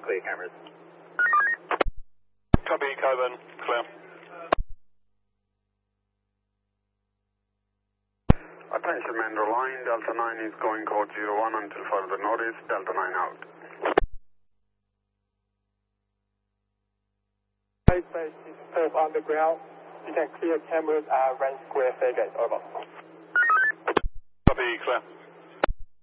clear cameras. Copy, Coburn, clear. Attention Mandro line, Delta 9 is going code 01 until further notice, Delta 9 out. Base is served on the ground. You can clear cameras at Range Square Fairgate, over. Copy, clear.